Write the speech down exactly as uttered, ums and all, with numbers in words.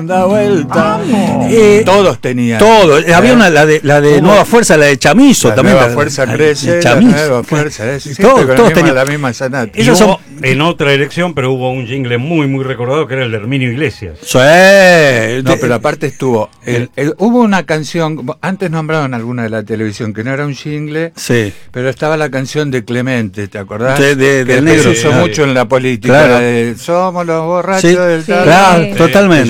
Da vuelta. Eh, Todos tenían. Todo. Eh, Había una, la de, la de Hubo- Nueva Fuerza, la de Chamizo La también. nueva la- fuerza la- crece, la Chamizo. nueva fuerza es, sí, Todos- con la todos misma- tenían- la misma sonata. Y Esos hubo, son- en otra elección, pero hubo un jingle muy, muy recordado que era el de Herminio Iglesias. Sí. No, De- pero aparte estuvo. El, el- hubo una canción, antes nombraron alguna de la televisión, que no era un jingle, Sí. pero estaba la canción de Clemente, ¿te acordás? Sí, de- que del después negro. se usó Sí. mucho en la política. Claro. de, somos los borrachos Sí, del Sí. tal. claro, Eh, totalmente.